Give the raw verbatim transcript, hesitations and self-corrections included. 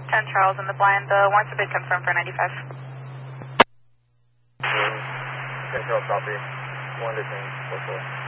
ten Charles in the blind. The warrants have been confirmed for ninety-five. ten Charles copy. one to ten, four four.